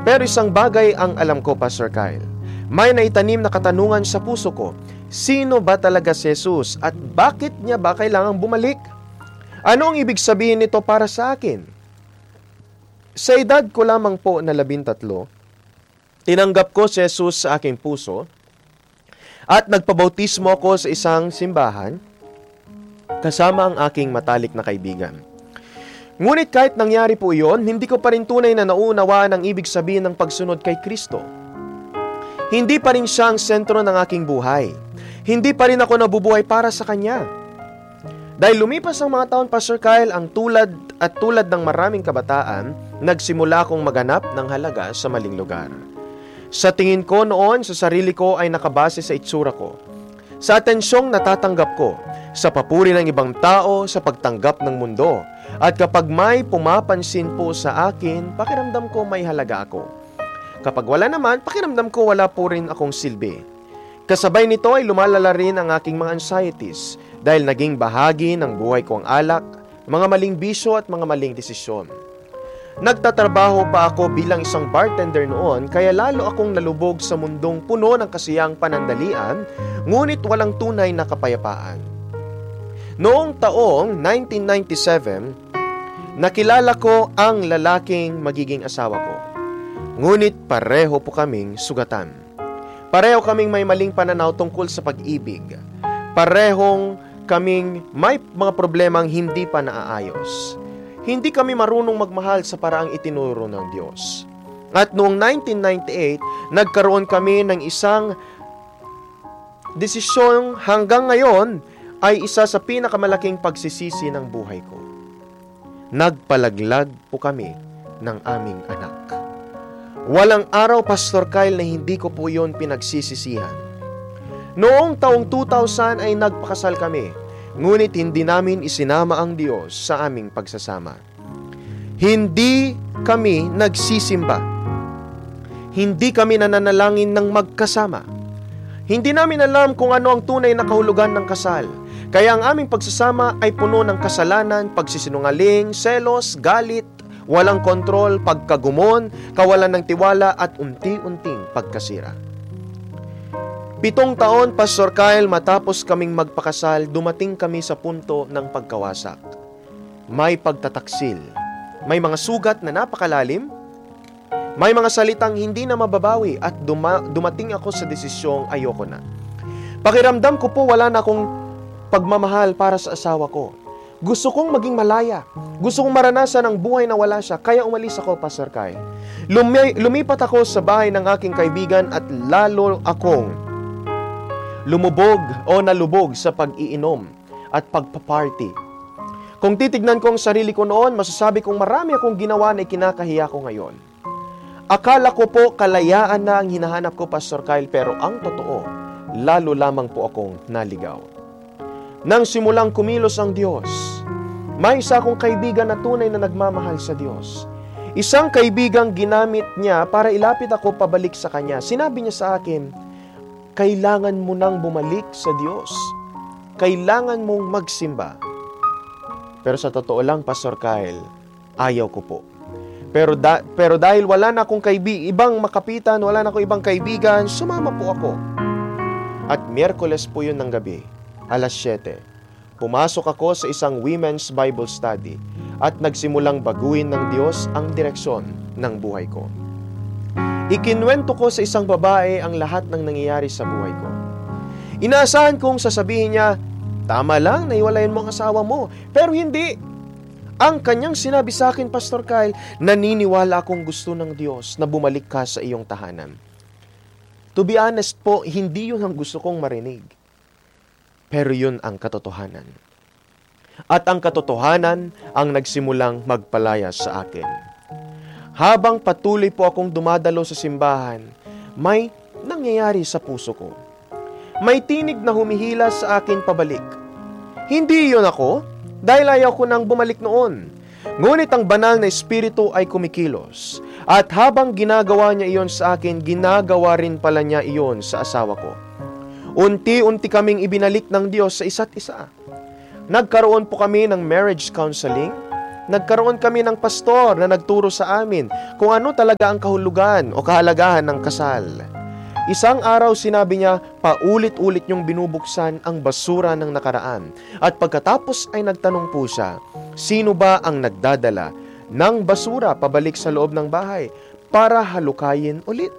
Pero isang bagay ang alam ko, Pastor Kyle. May naitanim na katanungan sa puso ko. Sino ba talaga si Jesus at bakit niya ba kailangang bumalik? Ano ang ibig sabihin nito para sa akin? Sa edad ko lamang po na 13, tinanggap ko si Jesus sa aking puso at nagpabautismo ako sa isang simbahan kasama ang aking matalik na kaibigan. Ngunit kahit nangyari po iyon, hindi ko pa rin tunay na naunawaan ang ibig sabihin ng pagsunod kay Kristo. Hindi pa rin siya ang sentro ng aking buhay. Hindi pa rin ako nabubuhay para sa Kanya. Dahil lumipas ang mga taon, Pastor Kyle, ang tulad ng maraming kabataan, nagsimula akong maghanap ng halaga sa maling lugar. Sa tingin ko noon, sa sarili ko ay nakabase sa itsura ko, sa atensyong natatanggap ko, sa papuri ng ibang tao, sa pagtanggap ng mundo. At kapag may pumapansin po sa akin, pakiramdam ko may halaga ako. Kapag wala naman, pakiramdam ko wala po rin akong silbi. Kasabay nito ay lumalala rin ang aking mga anxieties dahil naging bahagi ng buhay ko ang alak, mga maling bisyo at mga maling desisyon. Nagtatrabaho pa ako bilang isang bartender noon kaya lalo akong nalubog sa mundong puno ng kasiyang panandalian, ngunit walang tunay na kapayapaan. Noong taong 1997, nakilala ko ang lalaking magiging asawa ko. Ngunit pareho po kaming sugatan. Pareho kaming may maling pananaw tungkol sa pag-ibig. Parehong kaming may mga problemang hindi pa naaayos. Hindi kami marunong magmahal sa paraang itinuro ng Diyos. At noong 1998, nagkaroon kami ng isang desisyong hanggang ngayon ay isa sa pinakamalaking pagsisisi ng buhay ko. Nagpalaglag po kami ng aming anak. Walang araw, Pastor Kyle, na hindi ko po yun pinagsisisihan. Noong taong 2000 ay nagpakasal kami, ngunit hindi namin isinama ang Diyos sa aming pagsasama. Hindi kami nagsisimba. Hindi kami nananalangin ng magkasama. Hindi namin alam kung ano ang tunay na kahulugan ng kasal. Kaya ang aming pagsasama ay puno ng kasalanan, pagsisinungaling, selos, galit, walang kontrol, pagkagumon, kawalan ng tiwala at unti-unting pagkasira. 7 taon, Pastor Kyle, matapos kaming magpakasal, dumating kami sa punto ng pagkawasak. May pagtataksil, may mga sugat na napakalalim, may mga salitang hindi na mababawi at dumating ako sa desisyong ayoko na. Pakiramdam ko po wala na akong pagmamahal para sa asawa ko. Gusto kong maging malaya. Gusto kong maranasan ang buhay na wala siya. Kaya umalis ako, Pastor Kai. Lumipat ako sa bahay ng aking kaibigan at lalo akong lumubog o nalubog sa pag-iinom at pagpaparty. Kung titignan ko ang sarili ko noon, masasabi kong marami akong ginawa na ikinakahiya ko ngayon. Akala ko po kalayaan na ang hinahanap ko, Pastor Kyle, pero ang totoo, lalo lamang po akong naligaw. Nang simulang kumilos ang Diyos, may isa akong kaibigan na tunay na nagmamahal sa Diyos. Isang kaibigang ginamit niya para ilapit ako pabalik sa Kanya. Sinabi niya sa akin, kailangan mo nang bumalik sa Diyos. Kailangan mong magsimba. Pero sa totoo lang, Pastor Kyle, ayaw ko po. Pero dahil wala na akong ibang makapitan, wala na akong ibang kaibigan, sumama po ako. At Miyerkules po yun ng gabi, alas 7, pumasok ako sa isang women's Bible study at nagsimulang baguhin ng Diyos ang direksyon ng buhay ko. Ikinwento ko sa isang babae ang lahat ng nangyayari sa buhay ko. Inaasahan kong sasabihin niya, tama lang, naiwalayan mo ang asawa mo. Pero hindi. Ang kanyang sinabi sa akin, Pastor Kyle, naniniwala akong gusto ng Diyos na bumalik ka sa iyong tahanan. To be honest po, hindi yun ang gusto kong marinig. Pero yun ang katotohanan. At ang katotohanan ang nagsimulang magpalaya sa akin. Habang patuloy po akong dumadalo sa simbahan, may nangyayari sa puso ko. May tinig na humihila sa akin pabalik. Hindi yun ako, dahil ayaw ko nang bumalik noon. Ngunit ang banal na espiritu ay kumikilos. At habang ginagawa niya iyon sa akin, ginagawa rin pala niya iyon sa asawa ko. Unti-unti kaming ibinalik ng Diyos sa isa't isa. Nagkaroon po kami ng marriage counseling nagkaroon kami ng pastor na nagturo sa amin kung ano talaga ang kahulugan o kahalagahan ng kasal. Isang araw sinabi niya, paulit-ulit niyong binubuksan ang basura ng nakaraan. At pagkatapos ay nagtanong po siya, sino ba ang nagdadala ng basura pabalik sa loob ng bahay para halukayin ulit?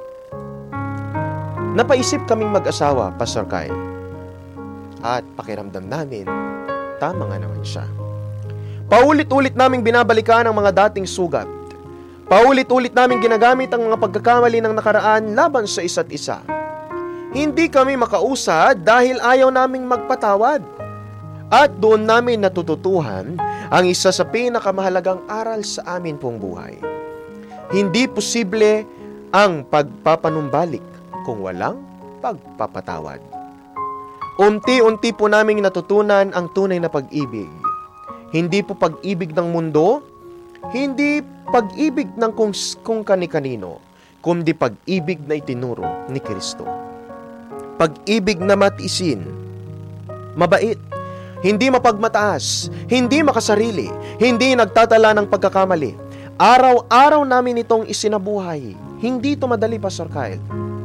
Napaisip kaming mag-asawa, Pastor Kyle. At pakiramdam namin, tama nga naman siya. Paulit-ulit naming binabalikan ang mga dating sugat. Paulit-ulit naming ginagamit ang mga pagkakamali ng nakaraan laban sa isa't isa. Hindi kami makausad dahil ayaw naming magpatawad. At doon namin natututuhan ang isa sa pinakamahalagang aral sa amin pong buhay. Hindi posible ang pagpapanumbalik kung walang pagpapatawad. Unti-unti po naming natutunan ang tunay na pag-ibig. Hindi po pag-ibig ng mundo, hindi pag-ibig ng kung kani-kanino, kundi pag-ibig na itinuro ni Kristo. Pag-ibig na matiisin, mabait, hindi mapagmataas, hindi makasarili, hindi nagtatala ng pagkakamali. Araw-araw namin itong isinabuhay. Hindi ito madali, Pastor Kyle.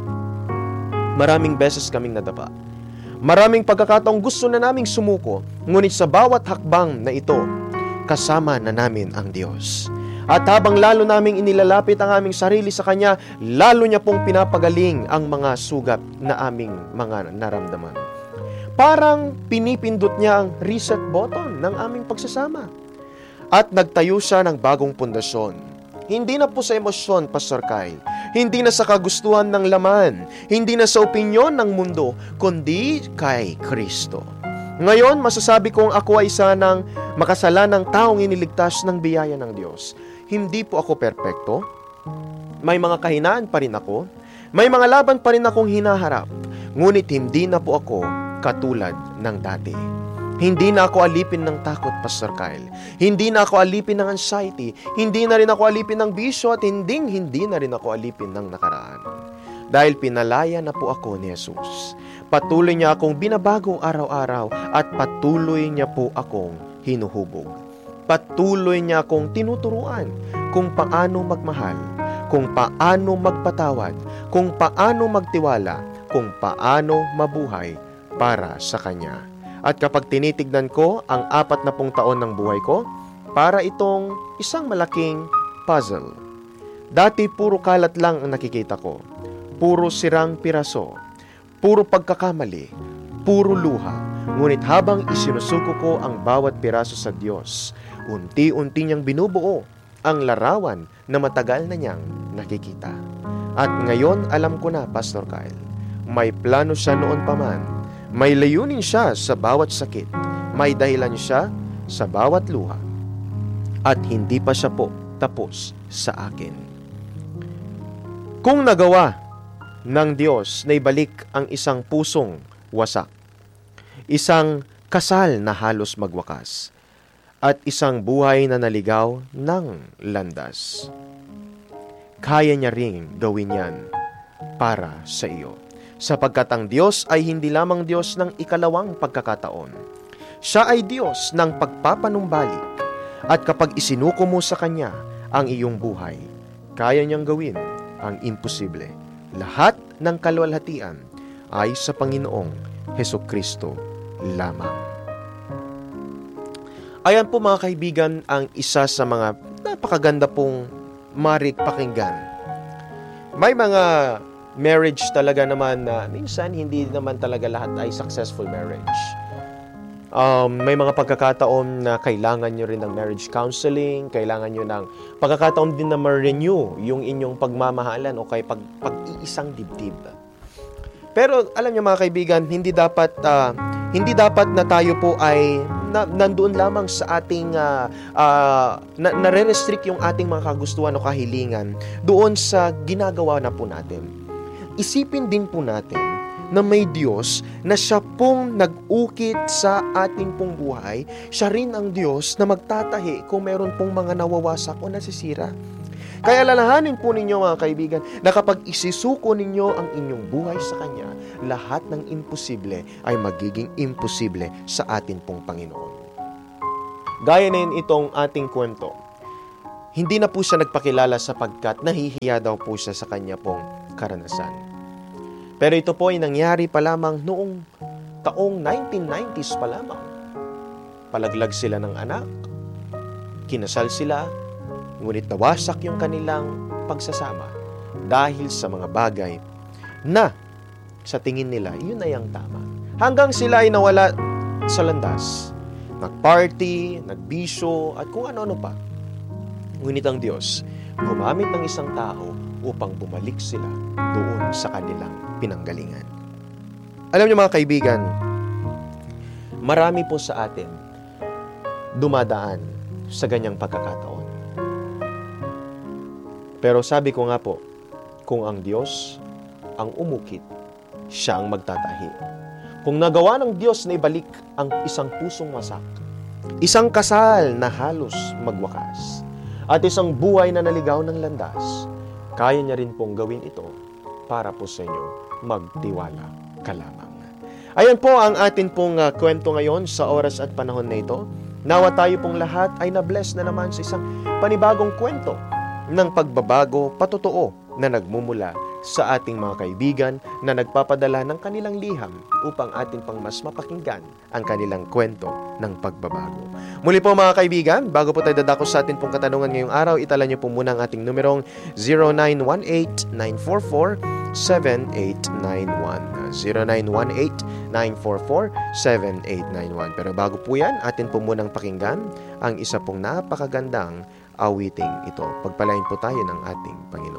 Maraming beses kaming nadapa. Maraming pagkakataong gusto na naming sumuko, ngunit sa bawat hakbang na ito, kasama na namin ang Diyos. At habang lalo naming inilalapit ang aming sarili sa Kanya, lalo niya pong pinapagaling ang mga sugat na aming mga naramdaman. Parang pinipindot niya ang reset button ng aming pagsasama. At nagtayo siya ng bagong pundasyon. Hindi na po sa emosyon, Pastor Kyle. Hindi na sa kagustuhan ng laman. Hindi na sa opinyon ng mundo, kundi kay Kristo. Ngayon, masasabi kong ako ay isa ng makasalanang taong iniligtas ng biyaya ng Diyos. Hindi po ako perpekto. May mga kahinaan pa rin ako. May mga laban pa rin akong hinaharap. Ngunit hindi na po ako katulad ng dati. Hindi na ako alipin ng takot, Pastor Kyle. Hindi na ako alipin ng anxiety. Hindi na rin ako alipin ng bisyo at hindi na rin ako alipin ng nakaraan. Dahil pinalaya na po ako ni Jesus. Patuloy niya akong binabago araw-araw at patuloy niya po akong hinuhubog. Patuloy niya akong tinuturuan kung paano magmahal, kung paano magpatawad, kung paano magtiwala, kung paano mabuhay para sa Kanya. At kapag tinitignan ko ang 40 taon ng buhay ko, para itong isang malaking puzzle. Dati puro kalat lang ang nakikita ko. Puro sirang piraso. Puro pagkakamali. Puro luha. Ngunit habang isinusuko ko ang bawat piraso sa Diyos, unti-unti niyang binubuo ang larawan na matagal na niyang nakikita. At ngayon alam ko na, Pastor Kyle, may plano siya noon pa man. May layunin siya sa bawat sakit. May dahilan siya sa bawat luha. At hindi pa siya po tapos sa akin. Kung nagawa ng Diyos na ibalik ang isang pusong wasak, isang kasal na halos magwakas, at isang buhay na naligaw ng landas, kaya niya ring gawin yan para sa iyo. Sapagkat ang Diyos ay hindi lamang Diyos ng ikalawang pagkakataon. Siya ay Diyos ng pagpapanumbalik. At kapag isinuko mo sa Kanya ang iyong buhay, kaya niyang gawin ang imposible. Lahat ng kaluwalhatian ay sa Panginoong Hesukristo lamang. Ayan po mga kaibigan ang isa sa mga napakaganda pong marik pakinggan. May mga marriage talaga naman na minsan hindi naman talaga lahat ay successful marriage. May mga pagkakataon na kailangan nyo rin ng marriage counseling, kailangan nyo ng pagkakataon din na ma-renew yung inyong pagmamahalan o kay pag-iisang dibdib. Pero alam nyo mga kaibigan, hindi dapat na tayo po ay nandoon lamang sa ating nare-restrict yung ating mga kagustuhan o kahilingan doon sa ginagawa na po natin. Isipin din po natin na may Diyos na siya pong nag-ukit sa ating pong buhay. Siya rin ang Diyos na magtatahi kung meron pong mga nawawasak o nasisira. Kaya lalahanin po ninyo mga kaibigan na kapag isisuko ninyo ang inyong buhay sa Kanya, lahat ng imposible ay magiging imposible sa atin pong Panginoon. Gaya na itong ating kwento. Hindi na po siya nagpakilala sapagkat nahihiya daw po siya sa kanya pong karanasan. Pero ito po ay nangyari pa lamang noong taong 1990s pa lamang. Palaglag sila ng anak, kinasal sila, ngunit nawasak yung kanilang pagsasama dahil sa mga bagay na sa tingin nila, yun ay ang tama. Hanggang sila ay nawala sa landas. Nagparty, nagbisyo, at kung ano-ano pa. Ngunit ang Diyos, gumamit ng isang tao upang bumalik sila doon sa kanilang pinanggalingan. Alam niyo mga kaibigan, marami po sa atin dumadaan sa ganyang pagkakataon. Pero sabi ko nga po, kung ang Diyos ang umukit, siya ang magtatahi. Kung nagawa ng Diyos na ibalik ang isang pusong wasak, isang kasal na halos magwakas, at isang buhay na naligaw ng landas, kaya niya rin pong gawin ito para po sa inyo magtiwala ka lamang. Ayan po ang atin pong kwento ngayon sa oras at panahon na ito. Nawa tayo pong lahat ay na-bless na naman sa isang panibagong kwento ng pagbabago patotoo na nagmumula sa ating mga kaibigan na nagpapadala ng kanilang liham upang atin pang mas mapakinggan ang kanilang kwento ng pagbabago. Muli po mga kaibigan, bago po tayo dadako sa atin pong katanungan ngayong araw, itala niyo po muna ang ating numerong 0918-944-7891. 0918-944-7891. Pero bago po yan, atin po munang pakinggan ang isa pong napakagandang awiting ito. Pagpalain po tayo ng ating Panginoon.